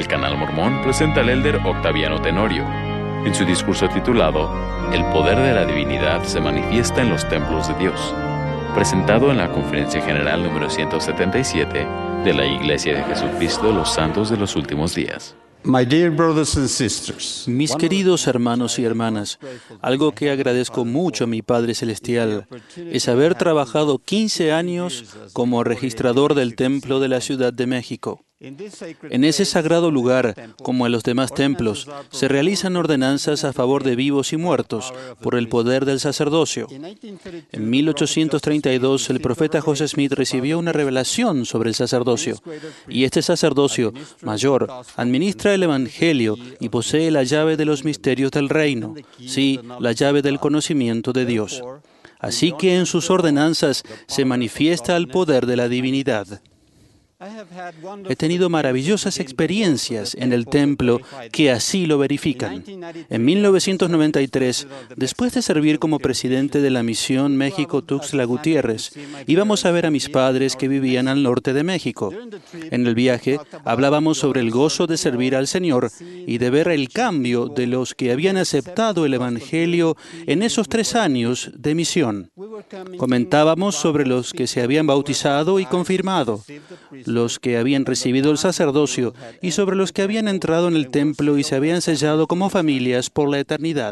El Canal Mormón presenta al elder Octaviano Tenorio en su discurso titulado El poder de la divinidad se manifiesta en los templos de Dios, presentado en la Conferencia General número 177 de la Iglesia de Jesucristo de los Santos de los Últimos Días. Mis queridos hermanos y hermanas, algo que agradezco mucho a mi Padre Celestial es haber trabajado 15 años como registrador del Templo de la Ciudad de México. En ese sagrado lugar, como en los demás templos, se realizan ordenanzas a favor de vivos y muertos por el poder del sacerdocio. En 1832, el profeta José Smith recibió una revelación sobre el sacerdocio, y este sacerdocio mayor administra el Evangelio y posee la llave de los misterios del reino, sí, la llave del conocimiento de Dios. Así que en sus ordenanzas se manifiesta el poder de la divinidad. He tenido maravillosas experiencias en el templo que así lo verifican. En 1993, después de servir como presidente de la misión México-Tuxtla Gutiérrez, íbamos a ver a mis padres que vivían al norte de México. En el viaje, hablábamos sobre el gozo de servir al Señor y de ver el cambio de los que habían aceptado el Evangelio en esos 3 años de misión. Comentábamos sobre los que se habían bautizado y confirmado, los que habían recibido el sacerdocio y sobre los que habían entrado en el templo y se habían sellado como familias por la eternidad.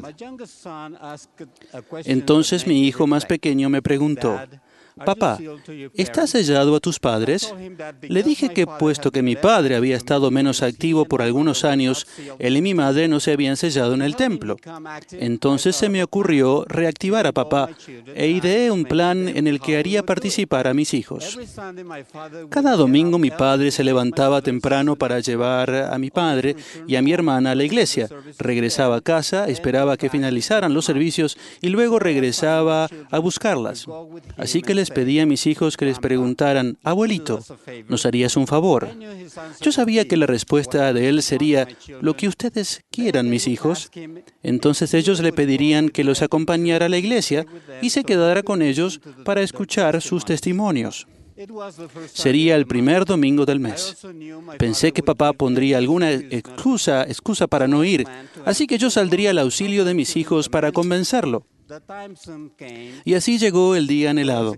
Entonces mi hijo más pequeño me preguntó: «Papá, ¿estás sellado a tus padres?» Le dije que, puesto que mi padre había estado menos activo por algunos años, él y mi madre no se habían sellado en el templo. Entonces se me ocurrió reactivar a papá e ideé un plan en el que haría participar a mis hijos. Cada domingo mi padre se levantaba temprano para llevar a mi padre y a mi hermana a la iglesia. Regresaba a casa, esperaba que finalizaran los servicios y luego regresaba a buscarlas. Así que les pedí a mis hijos que les preguntaran: «Abuelito, ¿nos harías un favor?». Yo sabía que la respuesta de él sería: «Lo que ustedes quieran, mis hijos». Entonces ellos le pedirían que los acompañara a la iglesia y se quedara con ellos para escuchar sus testimonios. Sería el primer domingo del mes. Pensé que papá pondría alguna excusa para no ir, así que yo saldría al auxilio de mis hijos para convencerlo. Y así llegó el día anhelado.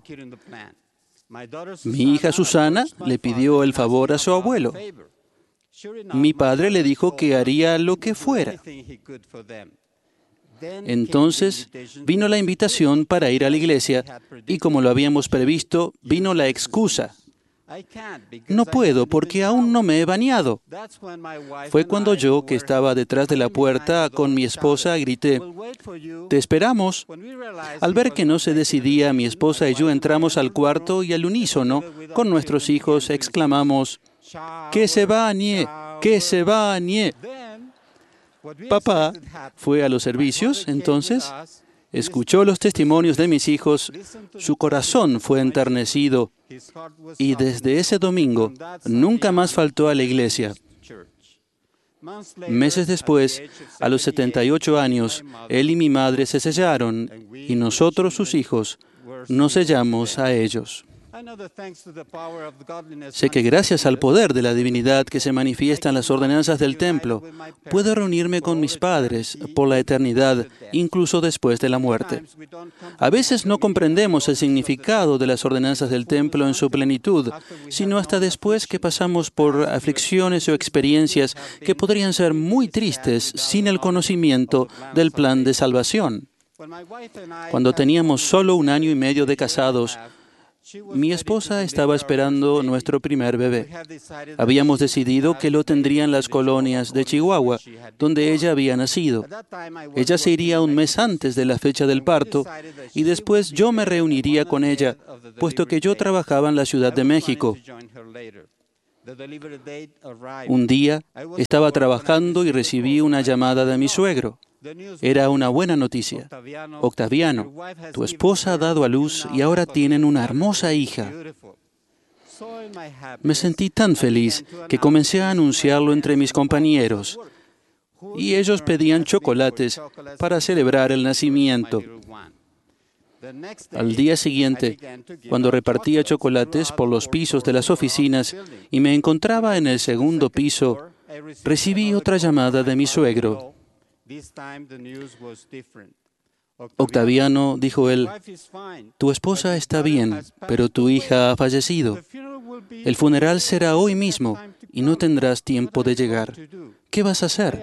Mi hija Susana le pidió el favor a su abuelo. Mi padre le dijo que haría lo que fuera. Entonces vino la invitación para ir a la iglesia y, como lo habíamos previsto, vino la excusa: «No puedo porque aún no me he bañado». Fue cuando yo, que estaba detrás de la puerta con mi esposa, grité: «¡Te esperamos!». Al ver que no se decidía, mi esposa y yo entramos al cuarto y al unísono, con nuestros hijos, exclamamos: «¡Que se bañe! ¡Que se bañe!». Papá fue a los servicios, entonces escuchó los testimonios de mis hijos, su corazón fue enternecido y desde ese domingo nunca más faltó a la iglesia. Meses después, a los 78 años, él y mi madre se sellaron y nosotros, sus hijos, nos sellamos a ellos. Sé que gracias al poder de la divinidad que se manifiesta en las ordenanzas del templo, puedo reunirme con mis padres por la eternidad, incluso después de la muerte. A veces no comprendemos el significado de las ordenanzas del templo en su plenitud, sino hasta después que pasamos por aflicciones o experiencias que podrían ser muy tristes sin el conocimiento del plan de salvación. Cuando teníamos solo 1 año y medio de casados, mi esposa estaba esperando nuestro primer bebé. Habíamos decidido que lo tendría en las colonias de Chihuahua, donde ella había nacido. Ella se iría 1 mes antes de la fecha del parto y después yo me reuniría con ella, puesto que yo trabajaba en la Ciudad de México. Un día estaba trabajando y recibí una llamada de mi suegro. Era una buena noticia. «Octaviano, tu esposa ha dado a luz y ahora tienen una hermosa hija». Me sentí tan feliz que comencé a anunciarlo entre mis compañeros y ellos pedían chocolates para celebrar el nacimiento. Al día siguiente, cuando repartía chocolates por los pisos de las oficinas y me encontraba en el segundo piso, recibí otra llamada de mi suegro. Octaviano, dijo él, tu esposa está bien, pero tu hija ha fallecido. El funeral será hoy mismo y no tendrás tiempo de llegar. ¿Qué vas a hacer?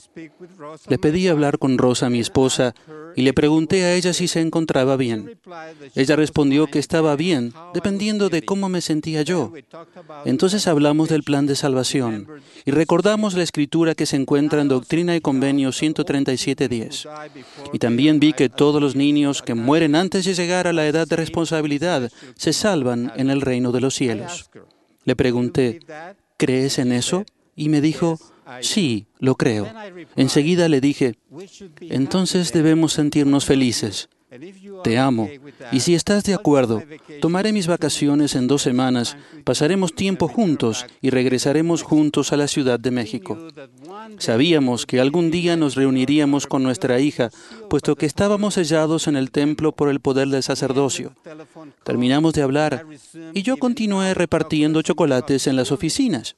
Le pedí hablar con Rosa, mi esposa, y le pregunté a ella si se encontraba bien. Ella respondió que estaba bien, dependiendo de cómo me sentía yo. Entonces hablamos del plan de salvación y recordamos la escritura que se encuentra en Doctrina y Convenio 137:10. Y también vi que todos los niños que mueren antes de llegar a la edad de responsabilidad se salvan en el reino de los cielos. Le pregunté, ¿crees en eso? Y me dijo, sí, lo creo. Enseguida le dije, entonces debemos sentirnos felices. Te amo, y si estás de acuerdo, tomaré mis vacaciones en 2 semanas, pasaremos tiempo juntos y regresaremos juntos a la Ciudad de México. Sabíamos que algún día nos reuniríamos con nuestra hija, puesto que estábamos sellados en el templo por el poder del sacerdocio. Terminamos de hablar, y yo continué repartiendo chocolates en las oficinas.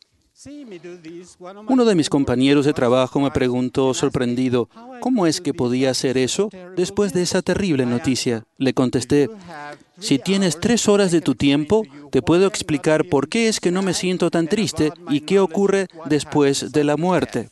Uno de mis compañeros de trabajo me preguntó, sorprendido, ¿cómo es que podía hacer eso después de esa terrible noticia? Le contesté, si tienes 3 horas de tu tiempo, te puedo explicar por qué es que no me siento tan triste y qué ocurre después de la muerte.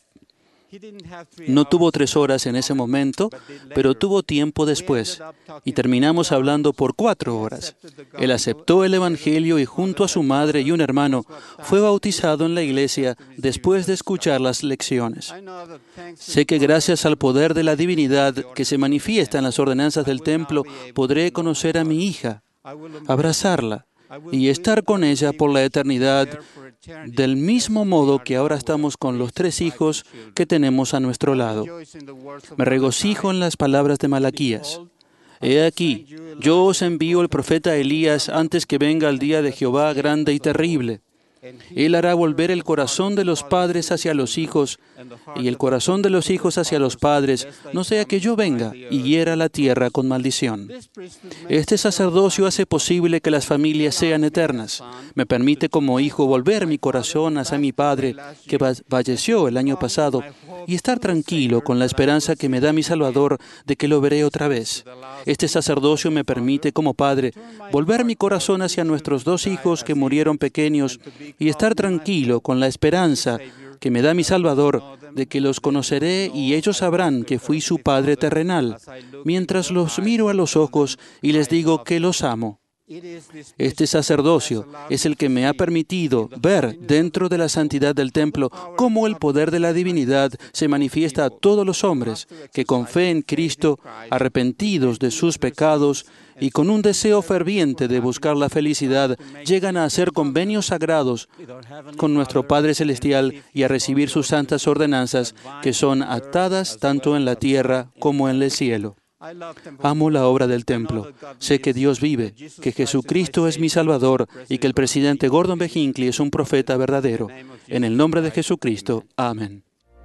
No tuvo 3 horas en ese momento, pero tuvo tiempo después, y terminamos hablando por 4 horas. Él aceptó el Evangelio y junto a su madre y un hermano, fue bautizado en la iglesia después de escuchar las lecciones. Sé que gracias al poder de la divinidad que se manifiesta en las ordenanzas del templo, podré conocer a mi hija, abrazarla y estar con ella por la eternidad, del mismo modo que ahora estamos con los 3 hijos que tenemos a nuestro lado. Me regocijo en las palabras de Malaquías. He aquí, yo os envío el profeta Elías antes que venga el día de Jehová grande y terrible. Él hará volver el corazón de los padres hacia los hijos y el corazón de los hijos hacia los padres, no sea que yo venga y hiera la tierra con maldición. Este sacerdocio hace posible que las familias sean eternas. Me permite como hijo volver mi corazón hacia mi padre, que falleció el año pasado, y estar tranquilo con la esperanza que me da mi Salvador de que lo veré otra vez. Este sacerdocio me permite como padre volver mi corazón hacia nuestros 2 hijos que murieron pequeños y estar tranquilo con la esperanza que me da mi Salvador de que los conoceré y ellos sabrán que fui su Padre terrenal, mientras los miro a los ojos y les digo que los amo. Este sacerdocio es el que me ha permitido ver dentro de la santidad del templo cómo el poder de la divinidad se manifiesta a todos los hombres que con fe en Cristo, arrepentidos de sus pecados y con un deseo ferviente de buscar la felicidad, llegan a hacer convenios sagrados con nuestro Padre Celestial y a recibir sus santas ordenanzas que son atadas tanto en la tierra como en el cielo. Amo la obra del templo. Sé que Dios vive, que Jesucristo es mi Salvador y que el presidente Gordon B. Hinckley es un profeta verdadero. En el nombre de Jesucristo. Amén.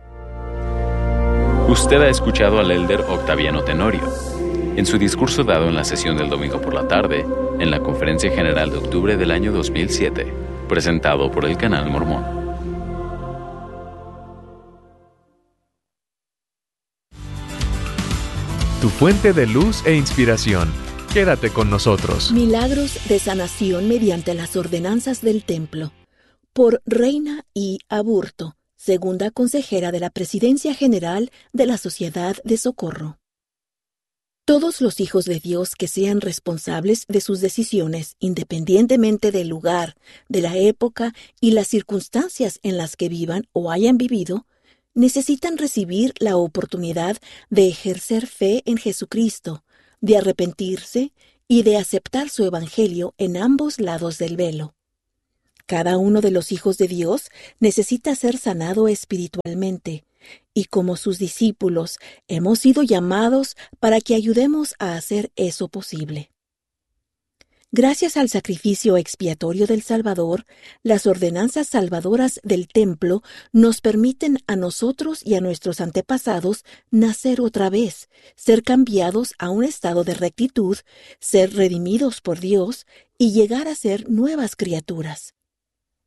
Usted ha escuchado al elder Octaviano Tenorio en su discurso dado en la sesión del domingo por la tarde en la Conferencia General de octubre del año 2007, presentado por el Canal Mormón. Tu fuente de luz e inspiración. Quédate con nosotros. Milagros de sanación mediante las ordenanzas del templo. Por Reina I. Aburto, segunda consejera de la Presidencia General de la Sociedad de Socorro. Todos los hijos de Dios que sean responsables de sus decisiones, independientemente del lugar, de la época y las circunstancias en las que vivan o hayan vivido, necesitan recibir la oportunidad de ejercer fe en Jesucristo, de arrepentirse y de aceptar su Evangelio en ambos lados del velo. Cada uno de los hijos de Dios necesita ser sanado espiritualmente, y como sus discípulos hemos sido llamados para que ayudemos a hacer eso posible. Gracias al sacrificio expiatorio del Salvador, las ordenanzas salvadoras del templo nos permiten a nosotros y a nuestros antepasados nacer otra vez, ser cambiados a un estado de rectitud, ser redimidos por Dios y llegar a ser nuevas criaturas.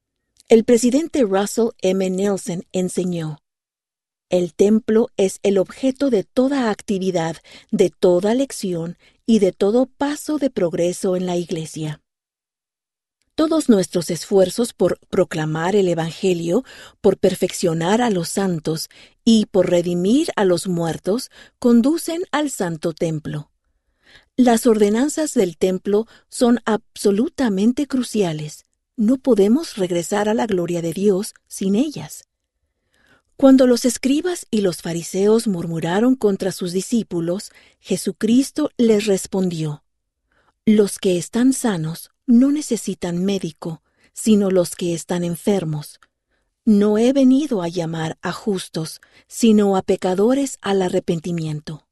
El presidente Russell M. Nelson enseñó: el templo es el objeto de toda actividad, de toda lección y de todo paso de progreso en la Iglesia. Todos nuestros esfuerzos por proclamar el Evangelio, por perfeccionar a los santos y por redimir a los muertos conducen al Santo Templo. Las ordenanzas del templo son absolutamente cruciales. No podemos regresar a la gloria de Dios sin ellas. Cuando los escribas y los fariseos murmuraron contra sus discípulos, Jesucristo les respondió: los que están sanos no necesitan médico, sino los que están enfermos. No he venido a llamar a justos, sino a pecadores al arrepentimiento.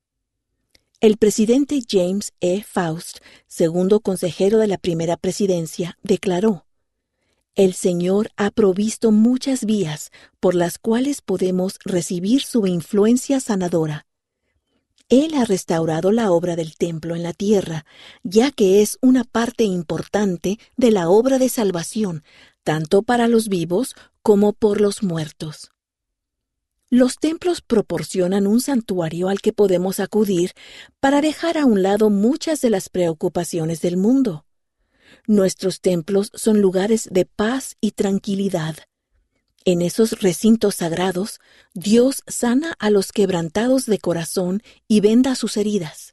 El presidente James E. Faust, segundo consejero de la primera presidencia, declaró: el Señor ha provisto muchas vías por las cuales podemos recibir su influencia sanadora. Él ha restaurado la obra del templo en la tierra, ya que es una parte importante de la obra de salvación, tanto para los vivos como por los muertos. Los templos proporcionan un santuario al que podemos acudir para dejar a un lado muchas de las preocupaciones del mundo. Nuestros templos son lugares de paz y tranquilidad. En esos recintos sagrados, Dios sana a los quebrantados de corazón y venda sus heridas.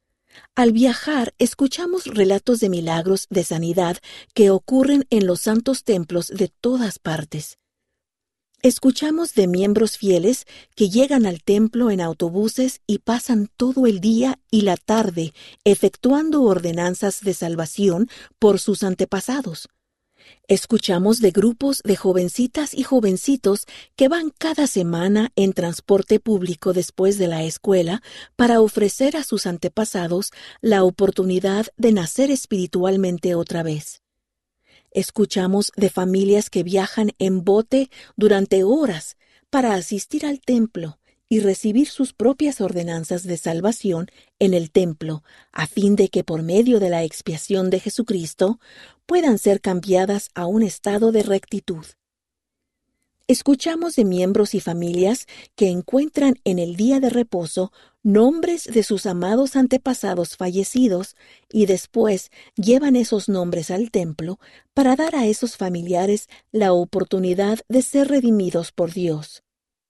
Al viajar, escuchamos relatos de milagros de sanidad que ocurren en los santos templos de todas partes. Escuchamos de miembros fieles que llegan al templo en autobuses y pasan todo el día y la tarde efectuando ordenanzas de salvación por sus antepasados. Escuchamos de grupos de jovencitas y jovencitos que van cada semana en transporte público después de la escuela para ofrecer a sus antepasados la oportunidad de nacer espiritualmente otra vez. Escuchamos de familias que viajan en bote durante horas para asistir al templo y recibir sus propias ordenanzas de salvación en el templo, a fin de que por medio de la expiación de Jesucristo puedan ser cambiadas a un estado de rectitud. Escuchamos de miembros y familias que encuentran en el día de reposo nombres de sus amados antepasados fallecidos y después llevan esos nombres al templo para dar a esos familiares la oportunidad de ser redimidos por Dios.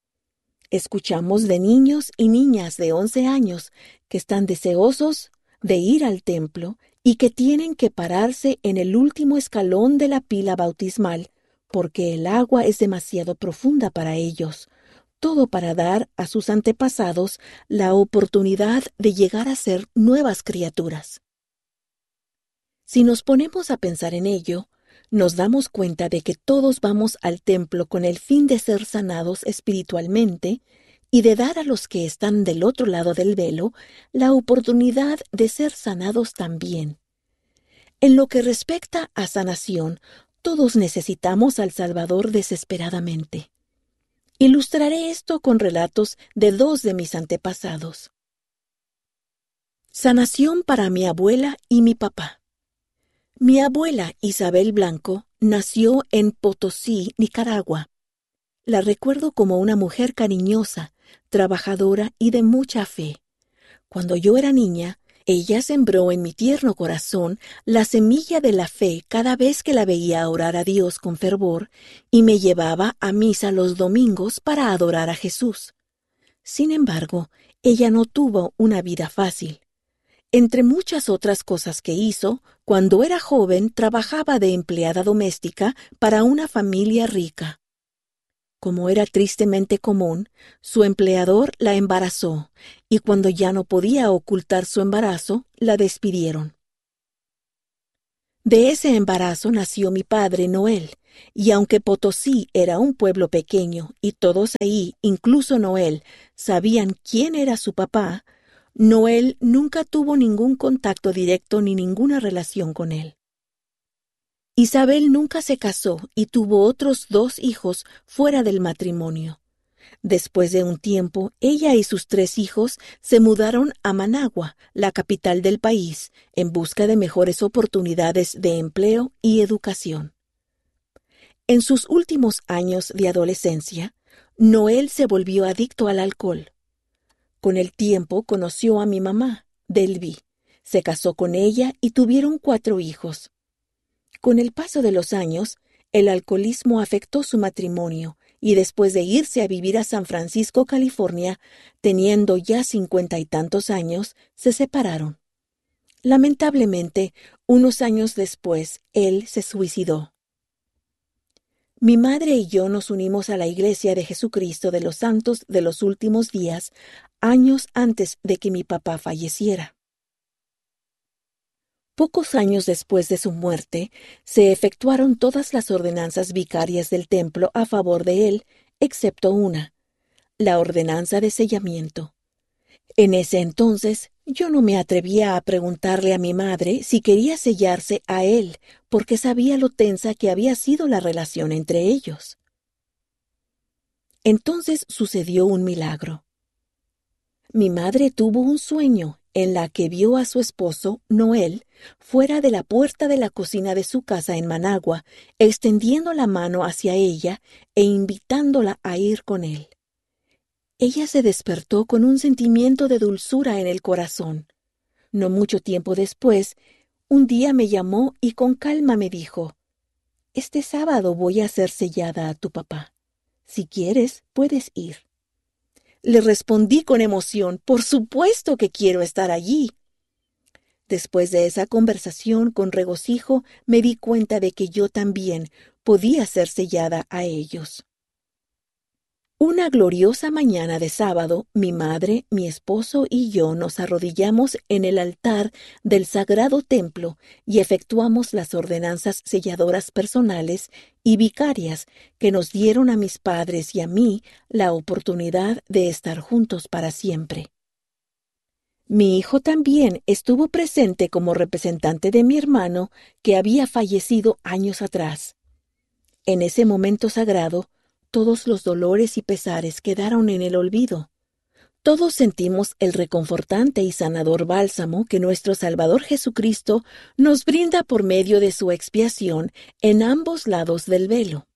Escuchamos de niños y niñas de 11 años que están deseosos de ir al templo y que tienen que pararse en el último escalón de la pila bautismal porque el agua es demasiado profunda para ellos, todo para dar a sus antepasados la oportunidad de llegar a ser nuevas criaturas. Si nos ponemos a pensar en ello, nos damos cuenta de que todos vamos al templo con el fin de ser sanados espiritualmente y de dar a los que están del otro lado del velo la oportunidad de ser sanados también. En lo que respecta a sanación, todos necesitamos al Salvador desesperadamente. Ilustraré esto con relatos de dos de mis antepasados. Sanación para mi abuela y mi papá. Mi abuela Isabel Blanco nació en Potosí, Nicaragua. La recuerdo como una mujer cariñosa, trabajadora y de mucha fe. Cuando yo era niña, ella sembró en mi tierno corazón la semilla de la fe cada vez que la veía orar a Dios con fervor y me llevaba a misa los domingos para adorar a Jesús. Sin embargo, ella no tuvo una vida fácil. Entre muchas otras cosas que hizo, cuando era joven trabajaba de empleada doméstica para una familia rica. Como era tristemente común, su empleador la embarazó y cuando ya no podía ocultar su embarazo, la despidieron. De ese embarazo nació mi padre Noel, y aunque Potosí era un pueblo pequeño y todos ahí, incluso Noel, sabían quién era su papá, Noel nunca tuvo ningún contacto directo ni ninguna relación con él. Isabel nunca se casó y tuvo otros 2 hijos fuera del matrimonio. Después de un tiempo, ella y sus 3 hijos se mudaron a Managua, la capital del país, en busca de mejores oportunidades de empleo y educación. En sus últimos años de adolescencia, Noel se volvió adicto al alcohol. Con el tiempo conoció a mi mamá, Delby. Se casó con ella y tuvieron 4 hijos. Con el paso de los años, el alcoholismo afectó su matrimonio y después de irse a vivir a San Francisco, California, teniendo ya 50 y tantos años, se separaron. Lamentablemente, unos años después, él se suicidó. Mi madre y yo nos unimos a la Iglesia de Jesucristo de los Santos de los Últimos Días, años antes de que mi papá falleciera. Pocos años después de su muerte, se efectuaron todas las ordenanzas vicarias del templo a favor de él, excepto una, la ordenanza de sellamiento. En ese entonces, yo no me atrevía a preguntarle a mi madre si quería sellarse a él, porque sabía lo tensa que había sido la relación entre ellos. Entonces sucedió un milagro. Mi madre tuvo un sueño en la que vio a su esposo, Noel, fuera de la puerta de la cocina de su casa en Managua, extendiendo la mano hacia ella e invitándola a ir con él. Ella se despertó con un sentimiento de dulzura en el corazón. No mucho tiempo después, un día me llamó y con calma me dijo: «Este sábado voy a ser sellada a tu papá. Si quieres, puedes ir». Le respondí con emoción: «Por supuesto que quiero estar allí». Después de esa conversación con regocijo, me di cuenta de que yo también podía ser sellada a ellos. Una gloriosa mañana de sábado, mi madre, mi esposo y yo nos arrodillamos en el altar del sagrado templo y efectuamos las ordenanzas selladoras personales y vicarias que nos dieron a mis padres y a mí la oportunidad de estar juntos para siempre. Mi hijo también estuvo presente como representante de mi hermano que había fallecido años atrás. En ese momento sagrado, todos los dolores y pesares quedaron en el olvido. Todos sentimos el reconfortante y sanador bálsamo que nuestro Salvador Jesucristo nos brinda por medio de su expiación en ambos lados del velo.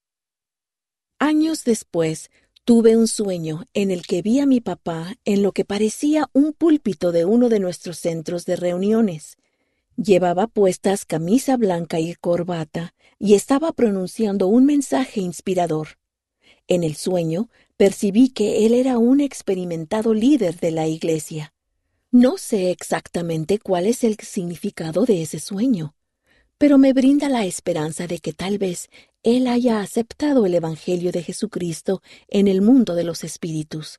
Años después, tuve un sueño en el que vi a mi papá en lo que parecía un púlpito de uno de nuestros centros de reuniones. Llevaba puestas camisa blanca y corbata y estaba pronunciando un mensaje inspirador. En el sueño, percibí que él era un experimentado líder de la Iglesia. No sé exactamente cuál es el significado de ese sueño, pero me brinda la esperanza de que tal vez él haya aceptado el Evangelio de Jesucristo en el mundo de los espíritus.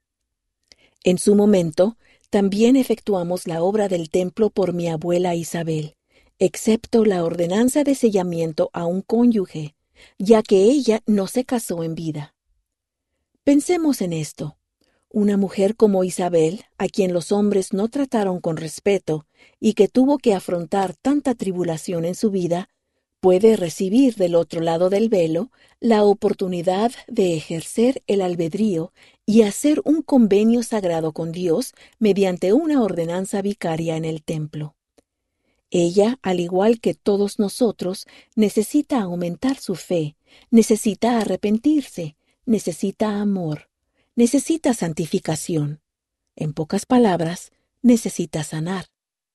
En su momento, también efectuamos la obra del templo por mi abuela Isabel, excepto la ordenanza de sellamiento a un cónyuge, ya que ella no se casó en vida. Pensemos en esto. Una mujer como Isabel, a quien los hombres no trataron con respeto y que tuvo que afrontar tanta tribulación en su vida, puede recibir del otro lado del velo la oportunidad de ejercer el albedrío y hacer un convenio sagrado con Dios mediante una ordenanza vicaria en el templo. Ella, al igual que todos nosotros, necesita aumentar su fe, necesita arrepentirse, necesita amor, necesita santificación. En pocas palabras, necesita sanar.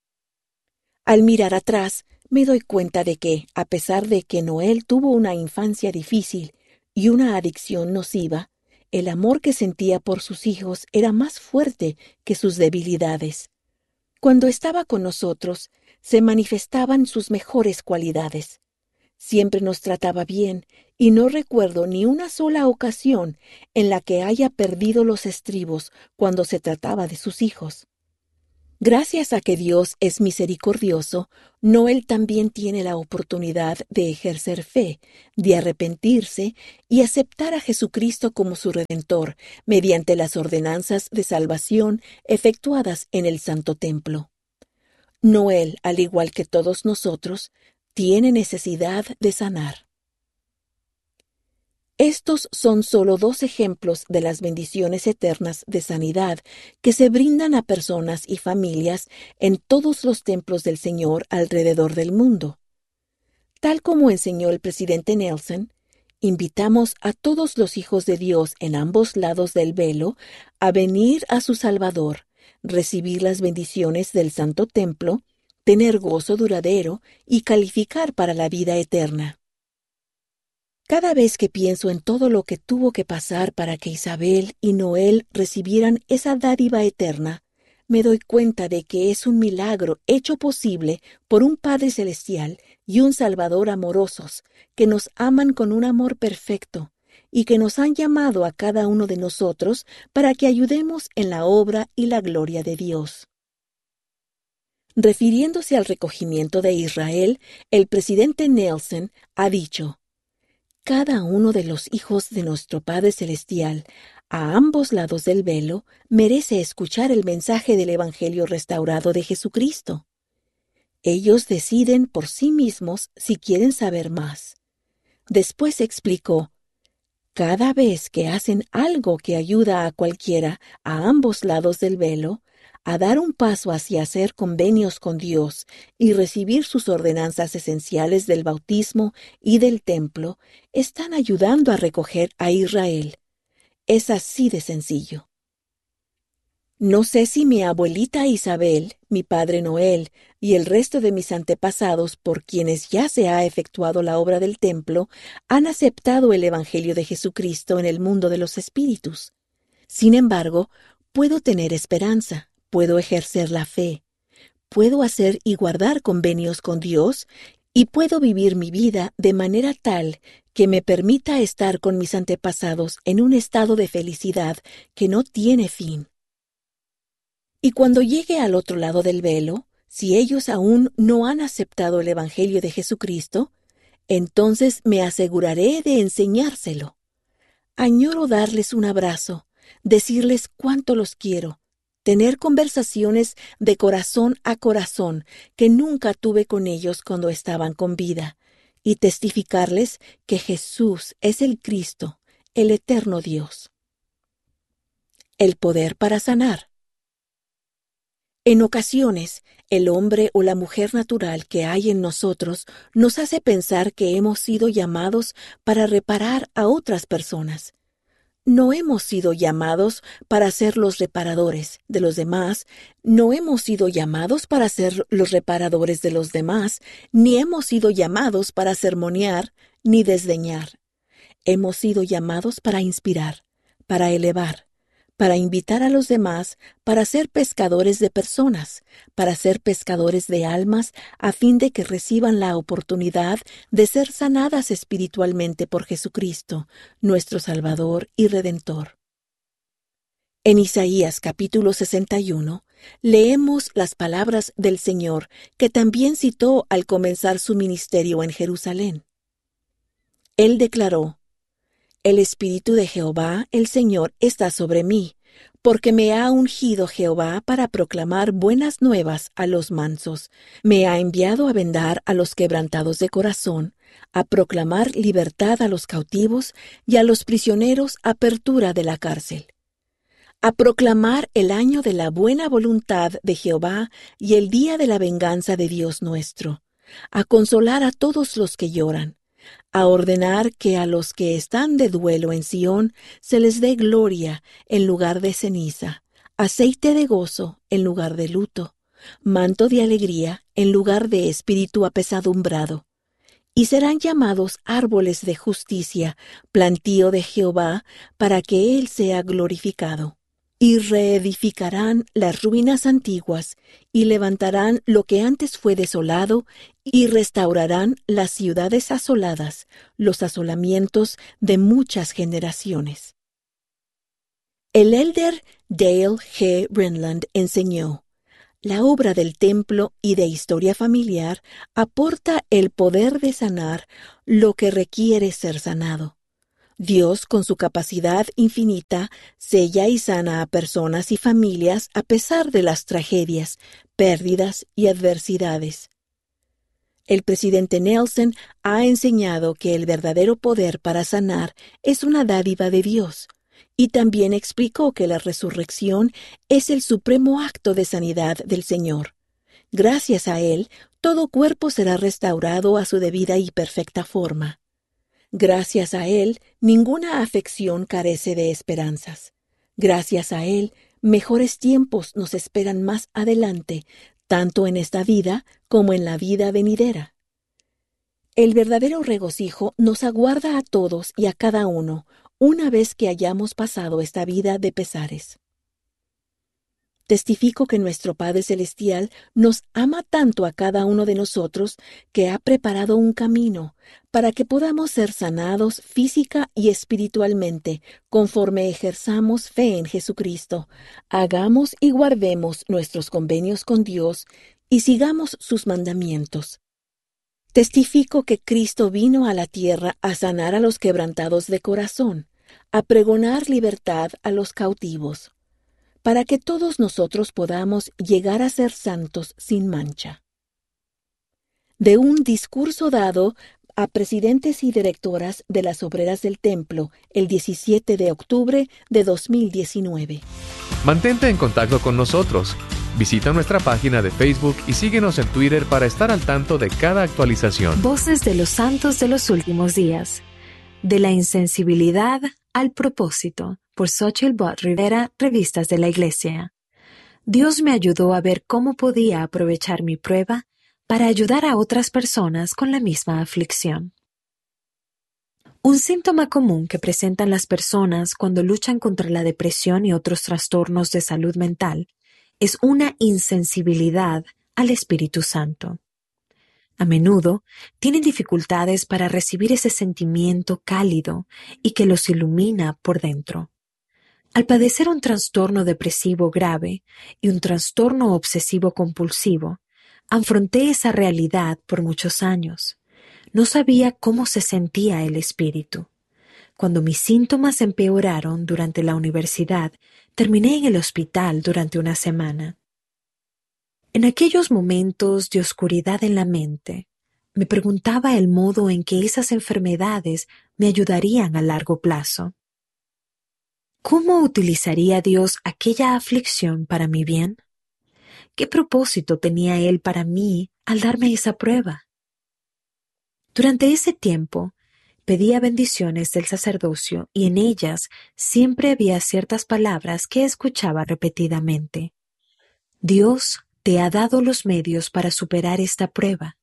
Al mirar atrás, me doy cuenta de que, a pesar de que Noel tuvo una infancia difícil y una adicción nociva, el amor que sentía por sus hijos era más fuerte que sus debilidades. Cuando estaba con nosotros, se manifestaban sus mejores cualidades. Siempre nos trataba bien y no recuerdo ni una sola ocasión en la que haya perdido los estribos cuando se trataba de sus hijos. Gracias a que Dios es misericordioso, Noel también tiene la oportunidad de ejercer fe, de arrepentirse y aceptar a Jesucristo como su Redentor mediante las ordenanzas de salvación efectuadas en el Santo Templo. Noel, al igual que todos nosotros, tiene necesidad de sanar. Estos son solo 2 ejemplos de las bendiciones eternas de sanidad que se brindan a personas y familias en todos los templos del Señor alrededor del mundo. Tal como enseñó el presidente Nelson, invitamos a todos los hijos de Dios en ambos lados del velo a venir a su Salvador, recibir las bendiciones del Santo Templo, tener gozo duradero y calificar para la vida eterna. Cada vez que pienso en todo lo que tuvo que pasar para que Isabel y Noel recibieran esa dádiva eterna, me doy cuenta de que es un milagro hecho posible por un Padre Celestial y un Salvador amorosos, que nos aman con un amor perfecto y que nos han llamado a cada uno de nosotros para que ayudemos en la obra y la gloria de Dios. Refiriéndose al recogimiento de Israel, el presidente Nelson ha dicho: cada uno de los hijos de nuestro Padre Celestial, a ambos lados del velo, merece escuchar el mensaje del Evangelio restaurado de Jesucristo. Ellos deciden por sí mismos si quieren saber más. Después explicó: cada vez que hacen algo que ayuda a cualquiera a ambos lados del velo, a dar un paso hacia hacer convenios con Dios y recibir sus ordenanzas esenciales del bautismo y del templo, están ayudando a recoger a Israel. Es así de sencillo. No sé si mi abuelita Isabel, mi padre Noel y el resto de mis antepasados por quienes ya se ha efectuado la obra del templo han aceptado el Evangelio de Jesucristo en el mundo de los espíritus. Sin embargo, puedo tener esperanza, puedo ejercer la fe, puedo hacer y guardar convenios con Dios y puedo vivir mi vida de manera tal que me permita estar con mis antepasados en un estado de felicidad que no tiene fin. Y cuando llegue al otro lado del velo, si ellos aún no han aceptado el Evangelio de Jesucristo, entonces me aseguraré de enseñárselo. Añoro darles un abrazo, decirles cuánto los quiero, tener conversaciones de corazón a corazón que nunca tuve con ellos cuando estaban con vida, y testificarles que Jesús es el Cristo, el eterno Dios. El poder para sanar. En ocasiones, el hombre o la mujer natural que hay en nosotros nos hace pensar que hemos sido llamados para reparar a otras personas. No hemos sido llamados para ser los reparadores de los demás, no hemos sido llamados para ser los reparadores de los demás, ni hemos sido llamados para sermonear ni desdeñar. Hemos sido llamados para inspirar, para elevar, para invitar a los demás, para ser pescadores de personas, para ser pescadores de almas, a fin de que reciban la oportunidad de ser sanadas espiritualmente por Jesucristo, nuestro Salvador y Redentor. En Isaías capítulo 61, leemos las palabras del Señor que también citó al comenzar su ministerio en Jerusalén. Él declaró: el Espíritu de Jehová, el Señor, está sobre mí, porque me ha ungido Jehová para proclamar buenas nuevas a los mansos. Me ha enviado a vendar a los quebrantados de corazón, a proclamar libertad a los cautivos y a los prisioneros apertura de la cárcel. A proclamar el año de la buena voluntad de Jehová y el día de la venganza de Dios nuestro. A consolar a todos los que lloran. A ordenar que a los que están de duelo en Sión se les dé gloria en lugar de ceniza, aceite de gozo en lugar de luto, manto de alegría en lugar de espíritu apesadumbrado. Y serán llamados árboles de justicia, plantío de Jehová, para que Él sea glorificado. Y reedificarán las ruinas antiguas, y levantarán lo que antes fue desolado, y restaurarán las ciudades asoladas, los asolamientos de muchas generaciones. El elder Dale G. Renland enseñó: la obra del templo y de historia familiar aporta el poder de sanar lo que requiere ser sanado. Dios, con su capacidad infinita, sella y sana a personas y familias a pesar de las tragedias, pérdidas y adversidades. El presidente Nelson ha enseñado que el verdadero poder para sanar es una dádiva de Dios, y también explicó que la resurrección es el supremo acto de sanidad del Señor. Gracias a Él, todo cuerpo será restaurado a su debida y perfecta forma. Gracias a Él, ninguna afección carece de esperanzas. Gracias a Él, mejores tiempos nos esperan más adelante, tanto en esta vida como en la vida venidera. El verdadero regocijo nos aguarda a todos y a cada uno, una vez que hayamos pasado esta vida de pesares. Testifico que nuestro Padre Celestial nos ama tanto a cada uno de nosotros que ha preparado un camino para que podamos ser sanados física y espiritualmente conforme ejerzamos fe en Jesucristo, hagamos y guardemos nuestros convenios con Dios y sigamos sus mandamientos. Testifico que Cristo vino a la tierra a sanar a los quebrantados de corazón, a pregonar libertad a los cautivos, para que todos nosotros podamos llegar a ser santos sin mancha. De un discurso dado a presidentes y directoras de las obreras del templo el 17 de octubre de 2019. Mantente en contacto con nosotros. Visita nuestra página de Facebook y síguenos en Twitter para estar al tanto de cada actualización. Voces de los santos de los últimos días. De la insensibilidad al propósito. Por Xochitl Bott Rivera, Revistas de la Iglesia. Dios me ayudó a ver cómo podía aprovechar mi prueba para ayudar a otras personas con la misma aflicción. Un síntoma común que presentan las personas cuando luchan contra la depresión y otros trastornos de salud mental es una insensibilidad al Espíritu Santo. A menudo tienen dificultades para recibir ese sentimiento cálido y que los ilumina por dentro. Al padecer un trastorno depresivo grave y un trastorno obsesivo-compulsivo, afronté esa realidad por muchos años. No sabía cómo se sentía el espíritu. Cuando mis síntomas empeoraron durante la universidad, terminé en el hospital durante una semana. En aquellos momentos de oscuridad en la mente, me preguntaba el modo en que esas enfermedades me ayudarían a largo plazo. ¿Cómo utilizaría Dios aquella aflicción para mi bien? ¿Qué propósito tenía Él para mí al darme esa prueba? Durante ese tiempo, pedía bendiciones del sacerdocio y en ellas siempre había ciertas palabras que escuchaba repetidamente. Dios te ha dado los medios para superar esta prueba.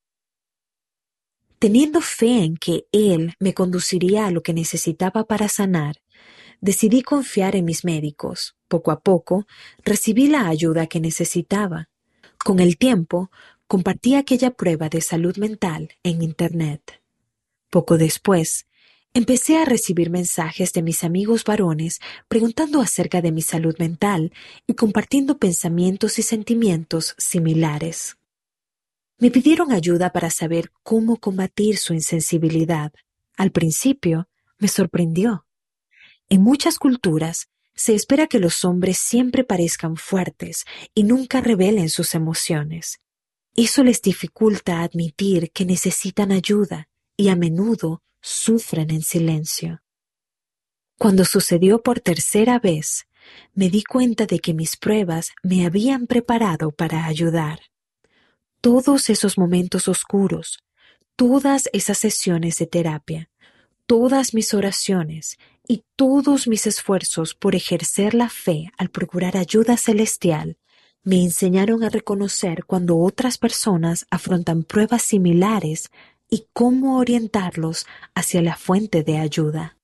Teniendo fe en que Él me conduciría a lo que necesitaba para sanar, decidí confiar en mis médicos. Poco a poco, recibí la ayuda que necesitaba. Con el tiempo, compartí aquella prueba de salud mental en Internet. Poco después, empecé a recibir mensajes de mis amigos varones preguntando acerca de mi salud mental y compartiendo pensamientos y sentimientos similares. Me pidieron ayuda para saber cómo combatir su insensibilidad. Al principio, me sorprendió. En muchas culturas, se espera que los hombres siempre parezcan fuertes y nunca revelen sus emociones. Eso les dificulta admitir que necesitan ayuda y a menudo sufren en silencio. Cuando sucedió por tercera vez, me di cuenta de que mis pruebas me habían preparado para ayudar. Todos esos momentos oscuros, todas esas sesiones de terapia, todas mis oraciones y todos mis esfuerzos por ejercer la fe al procurar ayuda celestial me enseñaron a reconocer cuando otras personas afrontan pruebas similares y cómo orientarlos hacia la fuente de ayuda.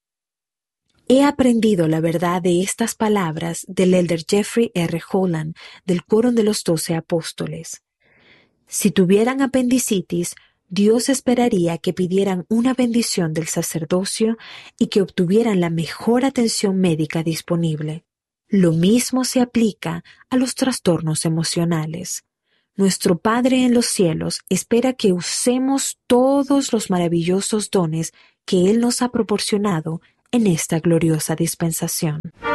He aprendido la verdad de estas palabras del elder Jeffrey R. Holland del Coro de los 12 Apóstoles. Si tuvieran apendicitis, Dios esperaría que pidieran una bendición del sacerdocio y que obtuvieran la mejor atención médica disponible. Lo mismo se aplica a los trastornos emocionales. Nuestro Padre en los cielos espera que usemos todos los maravillosos dones que Él nos ha proporcionado en esta gloriosa dispensación.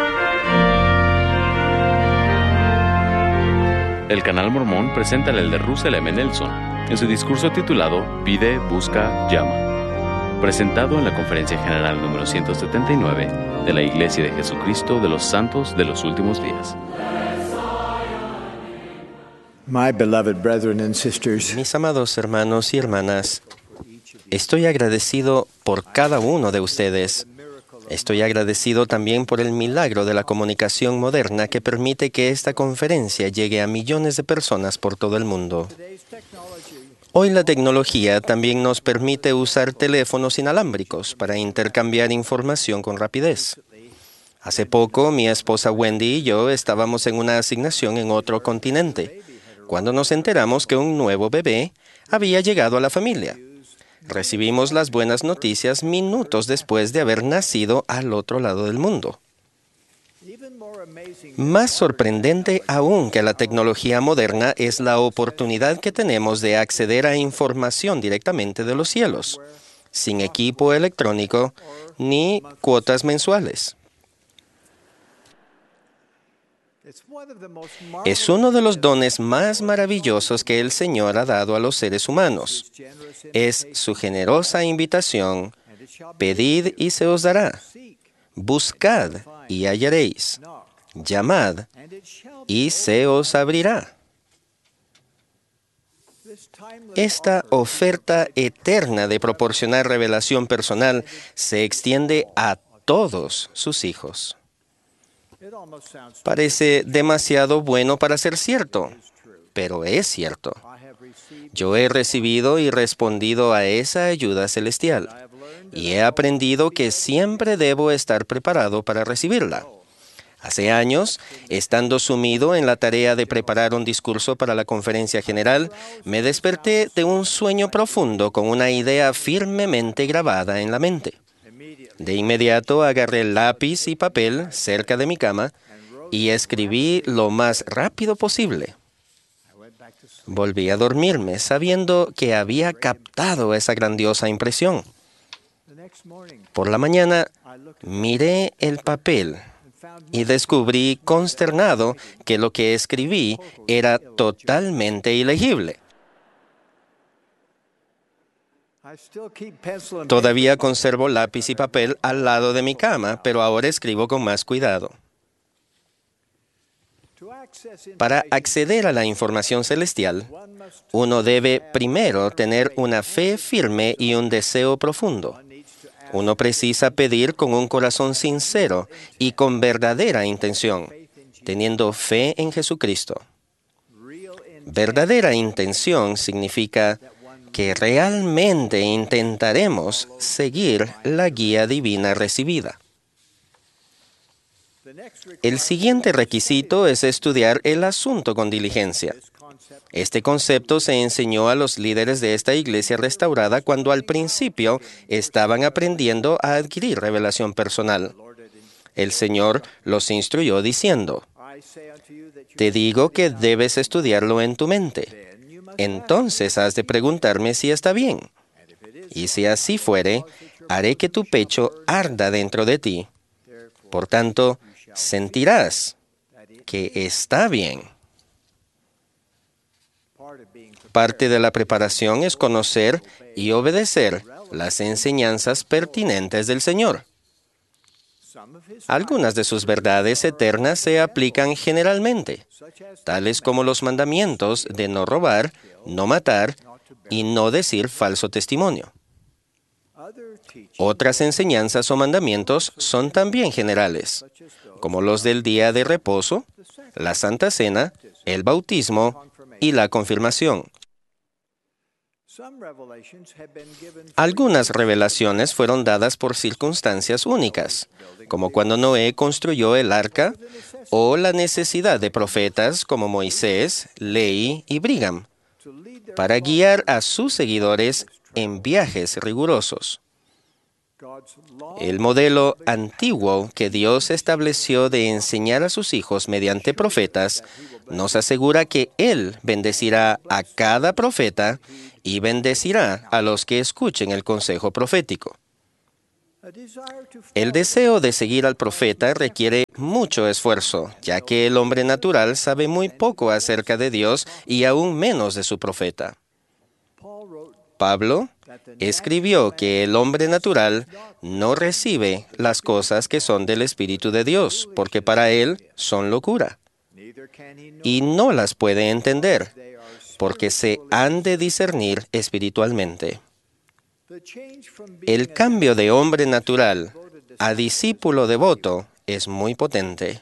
El Canal Mormón presenta al elder Russell M. Nelson en su discurso titulado Pide, Busca, Llama, presentado en la Conferencia General número 179 de la Iglesia de Jesucristo de los Santos de los Últimos Días. My beloved brethren and sisters, Mis amados hermanos y hermanas, estoy agradecido por cada uno de ustedes. Estoy agradecido también por el milagro de la comunicación moderna que permite que esta conferencia llegue a millones de personas por todo el mundo. Hoy la tecnología también nos permite usar teléfonos inalámbricos para intercambiar información con rapidez. Hace poco, mi esposa Wendy y yo estábamos en una asignación en otro continente, cuando nos enteramos que un nuevo bebé había llegado a la familia. Recibimos las buenas noticias minutos después de haber nacido al otro lado del mundo. Más sorprendente aún que la tecnología moderna es la oportunidad que tenemos de acceder a información directamente de los cielos, sin equipo electrónico ni cuotas mensuales. Es uno de los dones más maravillosos que el Señor ha dado a los seres humanos. Es su generosa invitación: pedid y se os dará, buscad y hallaréis, llamad y se os abrirá. Esta oferta eterna de proporcionar revelación personal se extiende a todos sus hijos. Parece demasiado bueno para ser cierto, pero es cierto. Yo he recibido y respondido a esa ayuda celestial, y he aprendido que siempre debo estar preparado para recibirla. Hace años, estando sumido en la tarea de preparar un discurso para la conferencia general, me desperté de un sueño profundo con una idea firmemente grabada en la mente. De inmediato agarré lápiz y papel cerca de mi cama y escribí lo más rápido posible. Volví a dormirme sabiendo que había captado esa grandiosa impresión. Por la mañana miré el papel y descubrí consternado que lo que escribí era totalmente ilegible. Todavía conservo lápiz y papel al lado de mi cama, pero ahora escribo con más cuidado. Para acceder a la información celestial, uno debe primero tener una fe firme y un deseo profundo. Uno precisa pedir con un corazón sincero y con verdadera intención, teniendo fe en Jesucristo. Verdadera intención significa que realmente intentaremos seguir la guía divina recibida. El siguiente requisito es estudiar el asunto con diligencia. Este concepto se enseñó a los líderes de esta iglesia restaurada cuando al principio estaban aprendiendo a adquirir revelación personal. El Señor los instruyó diciendo: «Te digo que debes estudiarlo en tu mente. Entonces has de preguntarme si está bien. Y si así fuere, haré que tu pecho arda dentro de ti. Por tanto, sentirás que está bien». Parte de la preparación es conocer y obedecer las enseñanzas pertinentes del Señor. Algunas de sus verdades eternas se aplican generalmente, tales como los mandamientos de no robar, no matar y no decir falso testimonio. Otras enseñanzas o mandamientos son también generales, como los del día de reposo, la Santa Cena, el bautismo y la confirmación. Algunas revelaciones fueron dadas por circunstancias únicas, como cuando Noé construyó el arca, o la necesidad de profetas como Moisés, Lehi y Brigham, para guiar a sus seguidores en viajes rigurosos. El modelo antiguo que Dios estableció de enseñar a sus hijos mediante profetas nos asegura que Él bendecirá a cada profeta y bendecirá a los que escuchen el consejo profético. El deseo de seguir al profeta requiere mucho esfuerzo, ya que el hombre natural sabe muy poco acerca de Dios y aún menos de su profeta. Pablo escribió que el hombre natural no recibe las cosas que son del Espíritu de Dios, porque para él son locura. y no las puede entender, porque se han de discernir espiritualmente. El cambio de hombre natural a discípulo devoto es muy potente.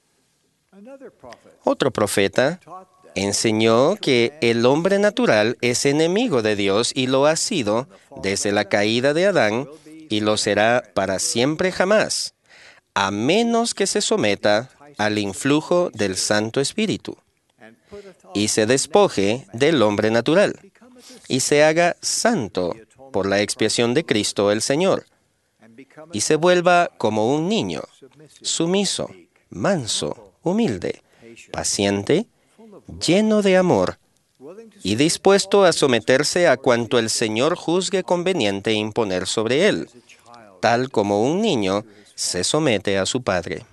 Otro profeta enseñó que el hombre natural es enemigo de Dios y lo ha sido desde la caída de Adán y lo será para siempre jamás, a menos que se someta al influjo del Santo Espíritu y se despoje del hombre natural y se haga santo por la expiación de Cristo el Señor y se vuelva como un niño, sumiso, manso, humilde, paciente, lleno de amor y dispuesto a someterse a cuanto el Señor juzgue conveniente imponer sobre él, tal como un niño se somete a su padre.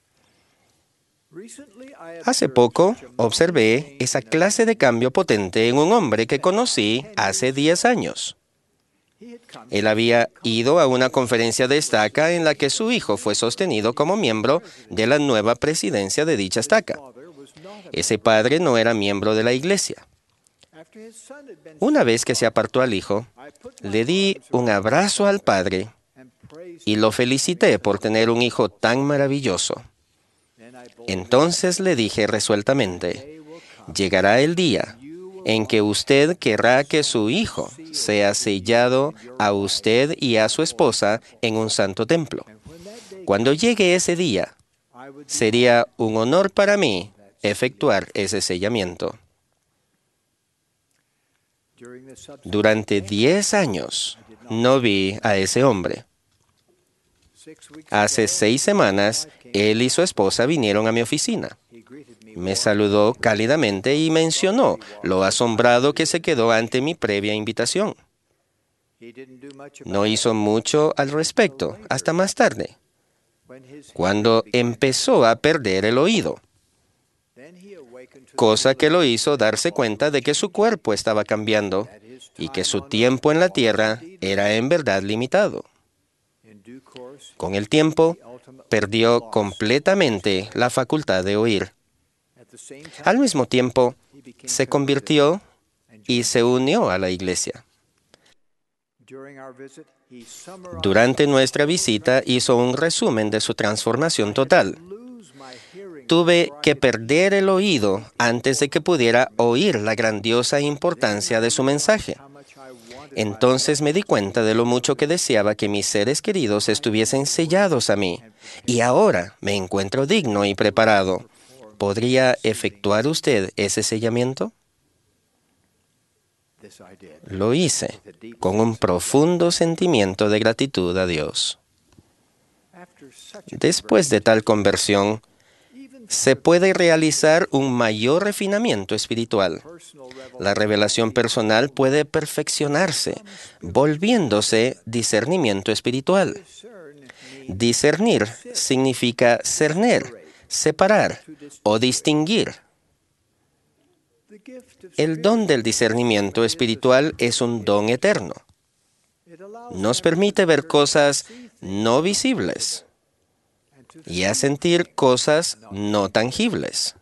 Hace poco observé esa clase de cambio potente en un hombre que conocí hace 10 años. Él había ido a una conferencia de estaca en la que su hijo fue sostenido como miembro de la nueva presidencia de dicha estaca. Ese padre no era miembro de la iglesia. Una vez que se apartó al hijo, le di un abrazo al padre y lo felicité por tener un hijo tan maravilloso. Entonces le dije resueltamente, llegará el día en que usted querrá que su hijo sea sellado a usted y a su esposa en un santo templo. Cuando llegue ese día, sería un honor para mí efectuar ese sellamiento. Durante 10 años no vi a ese hombre. Hace 6 semanas, él y su esposa vinieron a mi oficina. Me saludó cálidamente y mencionó lo asombrado que se quedó ante mi previa invitación. No hizo mucho al respecto hasta más tarde, cuando empezó a perder el oído, cosa que lo hizo darse cuenta de que su cuerpo estaba cambiando y que su tiempo en la tierra era en verdad limitado. Con el tiempo, perdió completamente la facultad de oír. Al mismo tiempo, se convirtió y se unió a la iglesia. Durante nuestra visita hizo un resumen de su transformación total. Tuve que perder el oído antes de que pudiera oír la grandiosa importancia de su mensaje. Entonces me di cuenta de lo mucho que deseaba que mis seres queridos estuviesen sellados a mí, y ahora me encuentro digno y preparado. ¿Podría efectuar usted ese sellamiento? Lo hice con un profundo sentimiento de gratitud a Dios. Después de tal conversión, se puede realizar un mayor refinamiento espiritual. La revelación personal puede perfeccionarse, volviéndose discernimiento espiritual. Discernir significa cerner, separar o distinguir. El don del discernimiento espiritual es un don eterno. Nos permite ver cosas no visibles y a sentir cosas no tangibles.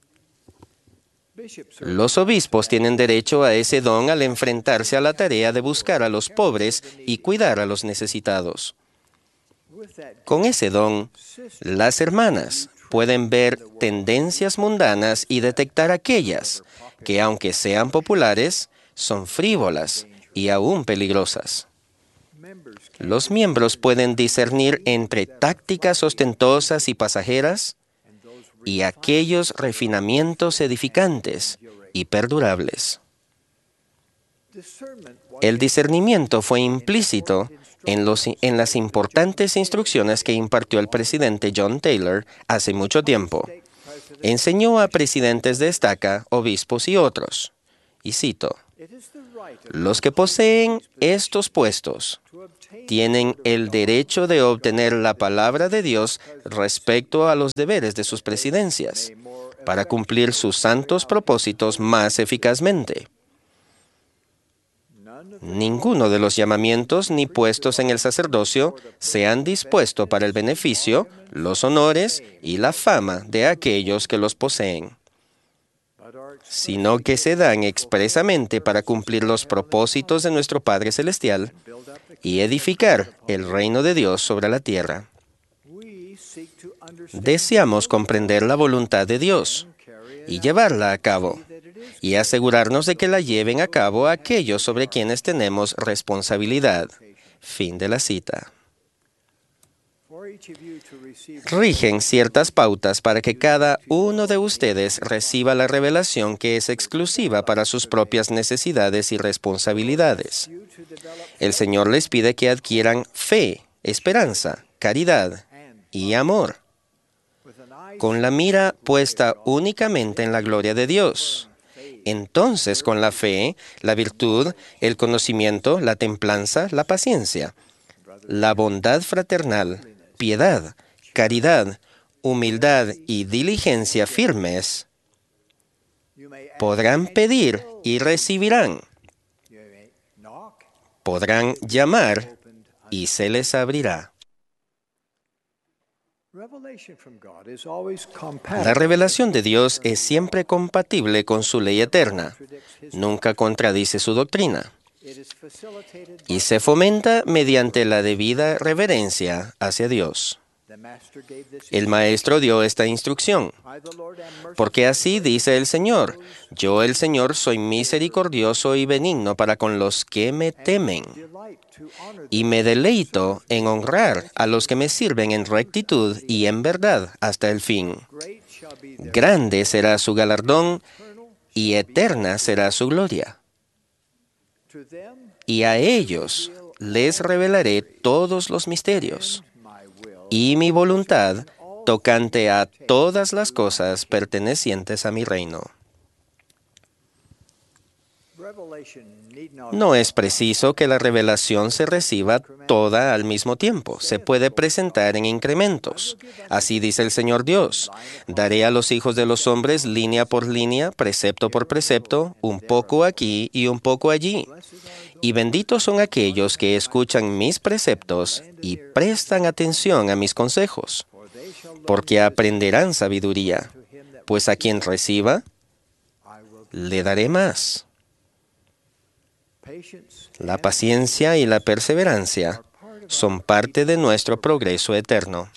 Los obispos tienen derecho a ese don al enfrentarse a la tarea de buscar a los pobres y cuidar a los necesitados. Con ese don, las hermanas pueden ver tendencias mundanas y detectar aquellas que, aunque sean populares, son frívolas y aún peligrosas. Los miembros pueden discernir entre tácticas ostentosas y pasajeras y aquellos refinamientos edificantes y perdurables. El discernimiento fue implícito en las importantes instrucciones que impartió el presidente John Taylor hace mucho tiempo. Enseñó a presidentes de estaca, obispos y otros, y cito, «Los que poseen estos puestos tienen el derecho de obtener la palabra de Dios respecto a los deberes de sus presidencias, para cumplir sus santos propósitos más eficazmente. ninguno de los llamamientos ni puestos en el sacerdocio se han dispuesto para el beneficio, los honores y la fama de aquellos que los poseen, sino que se dan expresamente para cumplir los propósitos de nuestro Padre Celestial y edificar el reino de Dios sobre la tierra. Deseamos comprender la voluntad de Dios y llevarla a cabo, y asegurarnos de que la lleven a cabo aquellos sobre quienes tenemos responsabilidad. Fin de la cita. Rigen ciertas pautas para que cada uno de ustedes reciba la revelación que es exclusiva para sus propias necesidades y responsabilidades. El Señor les pide que adquieran fe, esperanza, caridad y amor, con la mira puesta únicamente en la gloria de Dios. Entonces, con la fe, la virtud, el conocimiento, la templanza, la paciencia, la bondad fraternal, piedad, caridad, humildad y diligencia firmes, podrán pedir y recibirán. Podrán llamar y se les abrirá. La revelación de Dios es siempre compatible con su ley eterna, nunca contradice su doctrina, y se fomenta mediante la debida reverencia hacia Dios. El Maestro dio esta instrucción, porque así dice el Señor: yo, el Señor, soy misericordioso y benigno para con los que me temen, y me deleito en honrar a los que me sirven en rectitud y en verdad hasta el fin. Grande será su galardón y eterna será su gloria. Y a ellos les revelaré todos los misterios y mi voluntad tocante a todas las cosas pertenecientes a mi reino. No es preciso que la revelación se reciba toda al mismo tiempo. Se puede presentar en incrementos. Así dice el Señor Dios: daré a los hijos de los hombres línea por línea, precepto por precepto, un poco aquí y un poco allí. Y benditos son aquellos que escuchan mis preceptos y prestan atención a mis consejos, porque aprenderán sabiduría, pues a quien reciba, le daré más. La paciencia y la perseverancia son parte de nuestro progreso eterno.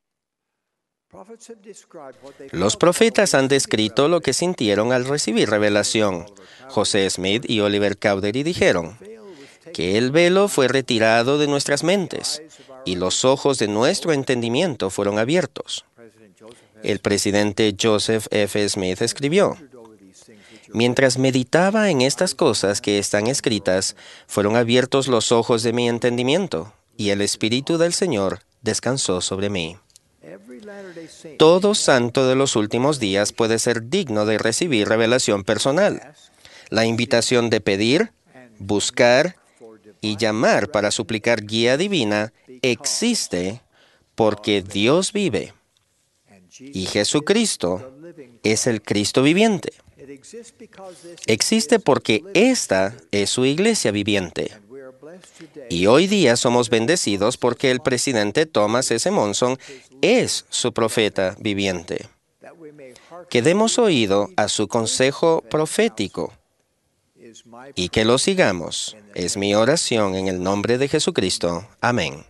Los profetas han descrito lo que sintieron al recibir revelación. José Smith y Oliver Cowdery dijeron que el velo fue retirado de nuestras mentes y los ojos de nuestro entendimiento fueron abiertos. El presidente Joseph F. Smith escribió: mientras meditaba en estas cosas que están escritas, fueron abiertos los ojos de mi entendimiento, y el Espíritu del Señor descansó sobre mí. Todo santo de los últimos días puede ser digno de recibir revelación personal. La invitación de pedir, buscar y llamar para suplicar guía divina existe porque Dios vive, y Jesucristo es el Cristo viviente. Existe porque esta es su iglesia viviente. Y hoy día somos bendecidos porque el presidente Thomas S. Monson es su profeta viviente. Que demos oído a su consejo profético y que lo sigamos. Es mi oración en el nombre de Jesucristo. Amén.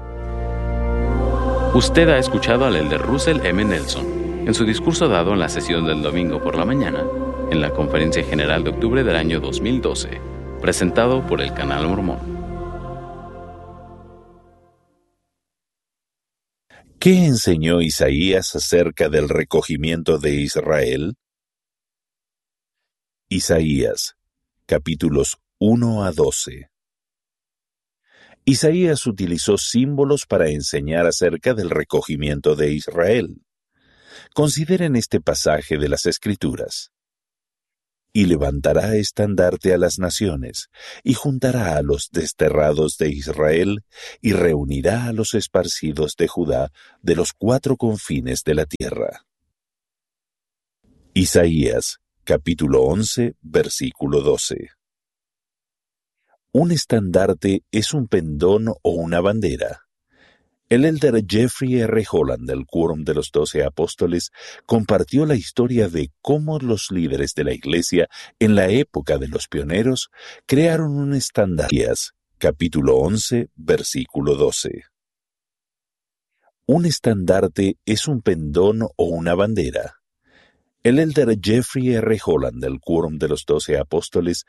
Usted ha escuchado al elder Russell M. Nelson en su discurso dado en la sesión del domingo por la mañana en la Conferencia General de octubre del año 2012, presentado por el Canal Mormón. ¿Qué enseñó Isaías acerca del recogimiento de Israel? Isaías, capítulos 1 a 12. Isaías utilizó símbolos para enseñar acerca del recogimiento de Israel. Consideren este pasaje de las Escrituras. Y levantará estandarte a las naciones, y juntará a los desterrados de Israel, y reunirá a los esparcidos de Judá de los 4 confines de la tierra. Isaías, capítulo 11, versículo 12. Un estandarte es un pendón o una bandera. El elder Jeffrey R. Holland del Quórum de los 12 Apóstoles compartió la historia de cómo los líderes de la Iglesia en la época de los pioneros crearon un estandarte. Capítulo 11, versículo 12. Un estandarte es un pendón o una bandera. El elder Jeffrey R. Holland del Quórum de los 12 Apóstoles